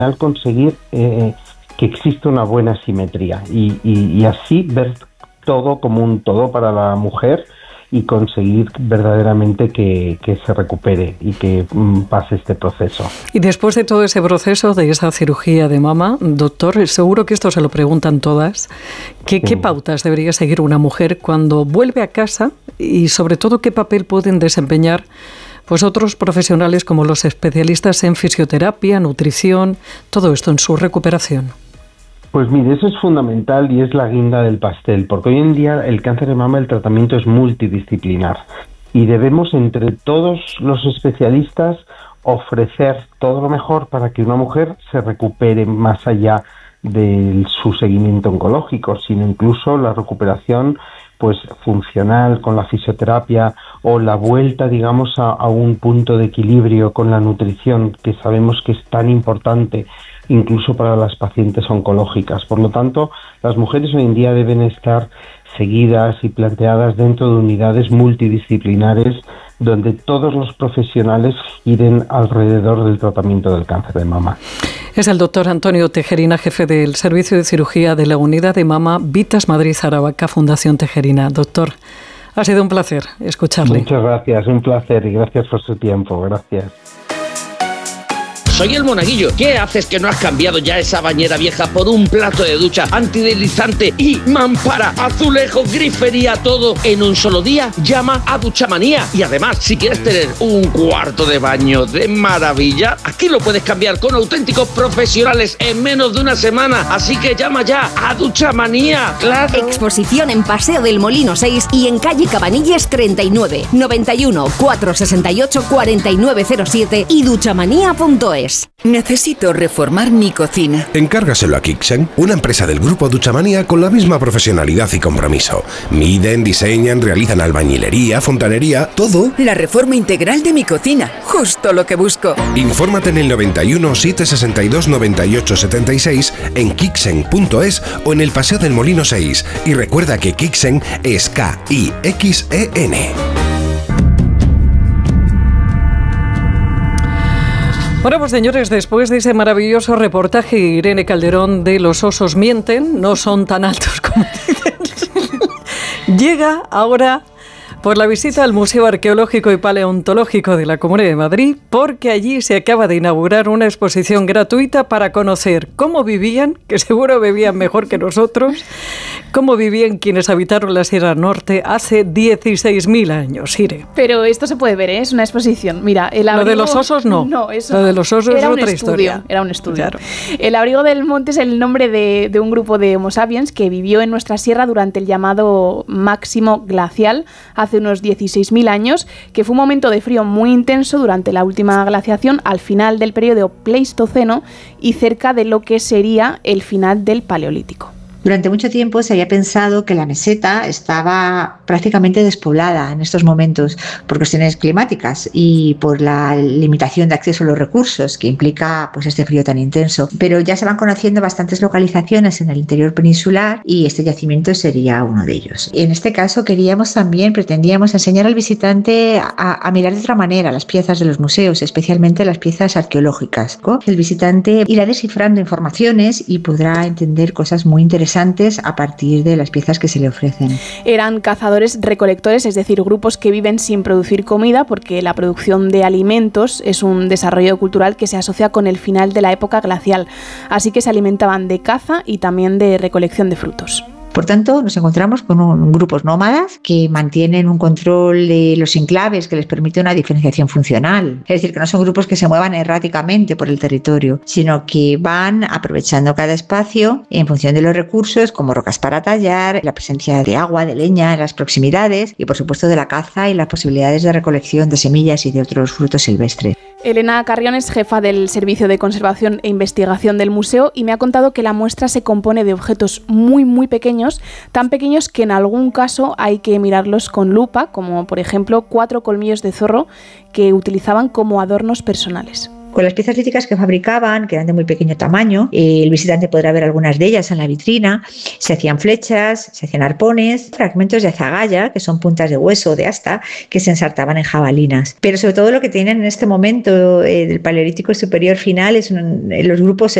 conseguir que exista una buena simetría y así ver todo como un todo para la mujer y conseguir verdaderamente que se recupere y que pase este proceso. Y después de todo ese proceso, de esa cirugía de mama, doctor, seguro que esto se lo preguntan todas, ¿qué pautas debería seguir una mujer cuando vuelve a casa y sobre todo qué papel pueden desempeñar pues otros profesionales como los especialistas en fisioterapia, nutrición, todo esto en su recuperación? Pues mire, eso es fundamental y es la guinda del pastel, porque hoy en día el cáncer de mama, el tratamiento es multidisciplinar y debemos entre todos los especialistas ofrecer todo lo mejor para que una mujer se recupere más allá de su seguimiento oncológico, sino incluso la recuperación pues funcional con la fisioterapia o la vuelta, digamos, a un punto de equilibrio con la nutrición, que sabemos que es tan importante incluso para las pacientes oncológicas. Por lo tanto, las mujeres hoy en día deben estar seguidas y planteadas dentro de unidades multidisciplinares donde todos los profesionales giren alrededor del tratamiento del cáncer de mama. Es el doctor Antonio Tejerina, jefe del Servicio de Cirugía de la Unidad de Mama Vitas Madrid Aravaca, Fundación Tejerina. Doctor, ha sido un placer escucharle. Muchas gracias, un placer y gracias por su tiempo. Gracias. Soy el Monaguillo. ¿Qué haces que no has cambiado ya esa bañera vieja por un plato de ducha antideslizante y mampara, azulejo, grifería, todo en un solo día? Llama a Duchamanía. Y además, si quieres tener un cuarto de baño de maravilla, aquí lo puedes cambiar con auténticos profesionales en menos de una semana. Así que llama ya a Duchamanía. ¡Claro! Exposición en Paseo del Molino 6 y en calle Cabanilles 39, 91 468 4907 y duchamanía.es. Necesito reformar mi cocina. Encárgaselo a Kixen, una empresa del grupo Duchamanía con la misma profesionalidad y compromiso. Miden, diseñan, realizan albañilería, fontanería, todo. La reforma integral de mi cocina, justo lo que busco. Infórmate en el 91 762 98 76 en kixen.es o en el Paseo del Molino 6. Y recuerda que Kixen es KIXEN. Bueno, pues señores, después de ese maravilloso reportaje, Irene Calderón, de Los osos mienten, no son tan altos como dicen, llega ahora por la visita al Museo Arqueológico y Paleontológico de la Comunidad de Madrid, porque allí se acaba de inaugurar una exposición gratuita para conocer cómo vivían, que seguro vivían mejor que nosotros, cómo vivían quienes habitaron la Sierra Norte hace 16.000 años, Ire. Pero esto se puede ver, ¿eh? Es una exposición. Mira, el abrigo... Lo de los osos no. No, eso lo de los osos es otra historia. Era un estudio. Claro. El abrigo del monte es el nombre de un grupo de Homo sapiens que vivió en nuestra sierra durante el llamado máximo glacial hace unos 16.000 años, que fue un momento de frío muy intenso durante la última glaciación al final del periodo Pleistoceno y cerca de lo que sería el final del Paleolítico. Durante mucho tiempo se había pensado que la meseta estaba prácticamente despoblada en estos momentos por cuestiones climáticas y por la limitación de acceso a los recursos que implica pues este frío tan intenso. Pero ya se van conociendo bastantes localizaciones en el interior peninsular y este yacimiento sería uno de ellos. En este caso pretendíamos enseñar al visitante a mirar de otra manera las piezas de los museos, especialmente las piezas arqueológicas. El visitante irá descifrando informaciones y podrá entender cosas muy interesantes a partir de las piezas que se le ofrecen. Eran cazadores-recolectores, es decir, grupos que viven sin producir comida porque la producción de alimentos es un desarrollo cultural que se asocia con el final de la época glacial, así que se alimentaban de caza y también de recolección de frutos. Por tanto, nos encontramos con grupos nómadas que mantienen un control de los enclaves que les permite una diferenciación funcional. Es decir, que no son grupos que se muevan erráticamente por el territorio, sino que van aprovechando cada espacio en función de los recursos, como rocas para tallar, la presencia de agua, de leña en las proximidades y, por supuesto, de la caza y las posibilidades de recolección de semillas y de otros frutos silvestres. Elena Carrión es jefa del Servicio de Conservación e Investigación del museo y me ha contado que la muestra se compone de objetos muy, muy pequeños, tan pequeños que en algún caso hay que mirarlos con lupa, como por ejemplo 4 colmillos de zorro que utilizaban como adornos personales. Con las piezas líticas que fabricaban, que eran de muy pequeño tamaño, el visitante podrá ver algunas de ellas en la vitrina. Se hacían flechas, se hacían arpones, fragmentos de azagaya, que son puntas de hueso o de asta, que se ensartaban en jabalinas. Pero sobre todo lo que tienen en este momento del Paleolítico superior final es los grupos